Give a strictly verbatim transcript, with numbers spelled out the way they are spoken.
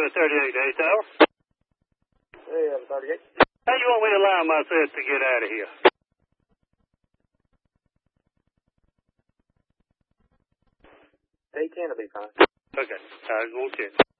a thirty-eight, eh, Tower? Hey, I'm thirty-eight. How you want me to line myself to get out of here? eight ten will be fine. Okay, I'll go check.